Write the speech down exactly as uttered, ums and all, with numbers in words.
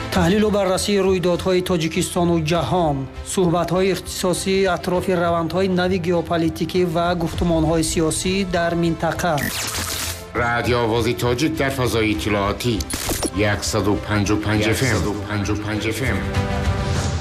تحلیل و بررسی رویدادهای تاجیکستان و جهان، صحبت‌های اختصاصی اطراف روندهای نو ژئوپلیتیکی و گفتمان‌های سیاسی در منطقه. رادیو آواز تاجیک در فضای اطلاعاتی صد و پنجاه و پنج اف ام.